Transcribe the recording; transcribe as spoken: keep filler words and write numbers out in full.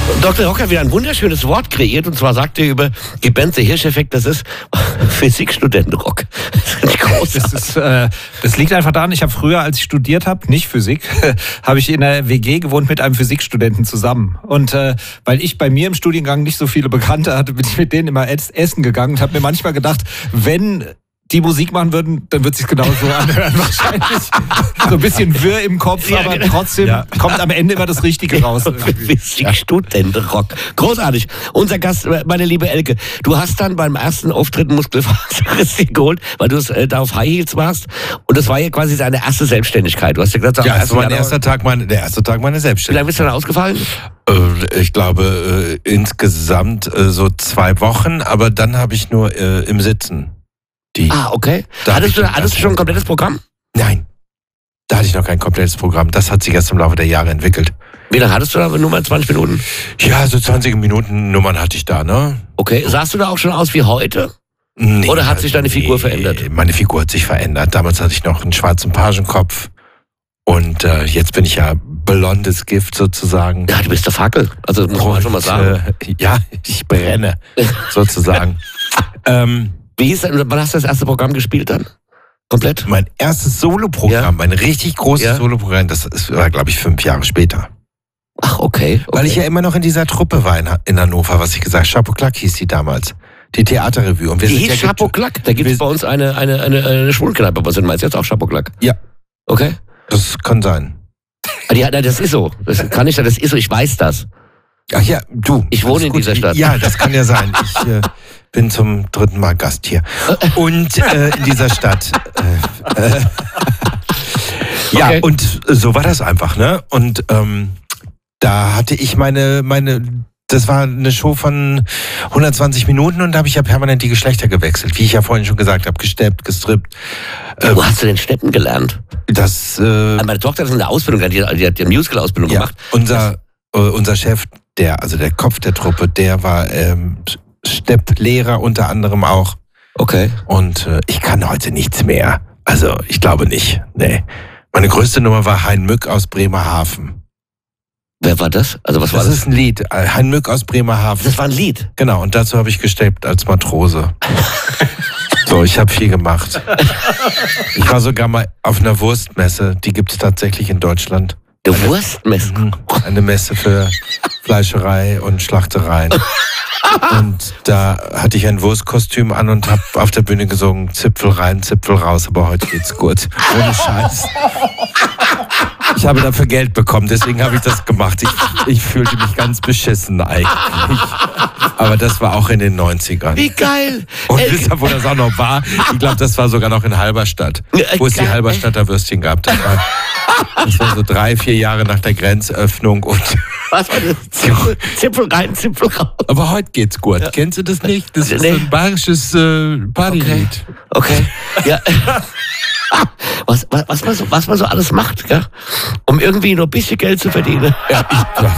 Doktor Rock hat wieder ein wunderschönes Wort kreiert, und zwar sagt er über die Band The Hirscheffekt, das ist Physikstudentenrock. Das ist großartig. Das, ist, äh, das liegt einfach daran, ich habe früher, als ich studiert habe, nicht Physik, habe ich in der W G gewohnt mit einem Physikstudenten zusammen. Und äh, weil ich bei mir im Studiengang nicht so viele Bekannte hatte, bin ich mit denen immer essen gegangen und habe mir manchmal gedacht, wenn die Musik machen würden, dann wird es sich genau so anhören wahrscheinlich. So ein bisschen wirr im Kopf, Ja, aber genau. trotzdem Ja. kommt am Ende immer das Richtige raus. Physikstudentenrock. Großartig. Unser Gast, meine liebe Elke, du hast dann beim ersten Auftritt Muskelfaserriss geholt, weil du äh, da auf High Heels warst, und das war ja quasi deine erste Selbstständigkeit. Du hast ja gesagt, Ja, am das war mein Januar- erster Tag, meine, der erste Tag meiner Wie Selbstständigkeit. lange bist du dann ausgefallen? Äh, ich glaube äh, insgesamt äh, so zwei Wochen, aber dann habe ich nur äh, im Sitzen. Die, Ah, okay. Da hab Hattest ich du, das hattest du schon ein komplettes Programm? Nein, da hatte ich noch kein komplettes Programm. Das hat sich erst im Laufe der Jahre entwickelt. Wie lange hattest du da? Nur mal zwanzig Minuten? Ja, so zwanzig Minuten Nummern hatte ich da, ne? Okay. Sahst du da auch schon aus wie heute? Nee, Oder hat sich deine Figur nee, verändert? Meine Figur hat sich verändert. Damals hatte ich noch einen schwarzen Pagenkopf. Und äh, jetzt bin ich ja blondes Gift sozusagen. Ja, du bist der Fackel. Also muss man schon mal sagen. Äh, ja, ich brenne sozusagen. ähm, Wie hieß denn, wann hast du das erste Programm gespielt dann? Komplett? mein erstes Soloprogramm, Ja. mein richtig großes Ja. Soloprogramm, das ist, war, glaube ich, fünf Jahre später. Ach, okay. okay. Weil ich ja immer noch in dieser Truppe war in, in Hannover, was ich gesagt habe. Chapeau Claque hieß die damals. Die Theaterrevue. Und wir Die sind hieß ja Chapeau Claque. Da gibt es wir- bei uns eine, eine, eine, eine Schwulenkneipe bei uns in Mainz. Jetzt auch Chapeau Claque. Ja. Okay. Das kann sein. Ah, die, hat- das ist so. Das kann ich, das ist so. Ich weiß das. Ach ja, du. Ich wohne alles in gut. dieser Stadt. Ja, das kann ja sein. Ich äh, bin zum dritten Mal Gast hier. Und äh, in dieser Stadt. Äh, äh, ja, Okay. und so war das einfach, ne? Und ähm, da hatte ich meine, meine, das war eine Show von hundertzwanzig Minuten, und da habe ich ja permanent die Geschlechter gewechselt. Wie ich ja vorhin schon gesagt habe, gesteppt, gestrippt. Wo hast du denn Steppen gelernt? Das, äh, Meine Tochter hat in der Ausbildung, die, die hat die Musical-Ausbildung ja, gemacht. unser, äh, unser Chef, der, also der Kopf der Truppe, der war ähm, Stepplehrer unter anderem auch. Okay. Und äh, ich kann heute nichts mehr. Also ich glaube nicht. Nee. Meine größte Nummer war Hein Mück aus Bremerhaven. Wer war das? Also was war Das das? ist ein Lied. Äh, Hein Mück aus Bremerhaven. Das war ein Lied. Genau, und dazu habe ich gesteppt als Matrose. So, ich habe viel gemacht. Ich war sogar mal auf einer Wurstmesse. Die gibt es tatsächlich in Deutschland. Der Wurstmesse. Mhm. Eine Messe für Fleischerei und Schlachtereien. Und da hatte ich ein Wurstkostüm an und habe auf der Bühne gesungen, Zipfel rein, Zipfel raus, aber heute geht's gut. Ohne Scheiß. Ich habe dafür Geld bekommen, deswegen habe ich das gemacht. Ich, ich fühlte mich ganz beschissen eigentlich. Aber das war auch in den neunzigern. Wie geil. Und Elke- wisst ihr, wo das auch noch war? Ich glaube, das war sogar noch in Halberstadt, wo es die Geil. Halberstadter Würstchen gab. Das war, das war so drei, vier Jahre nach der Grenzöffnung. Und Was war das? Zipfel, Zipfel rein, Zipfel raus. aber heute geht's gut. Kennst du das nicht? Das ist Nee. ein bayerisches äh, Partylied. Okay. Ja. Was, was, was, man so, was man so alles macht, gell? Um irgendwie nur ein bisschen Geld zu verdienen. Ja, ich,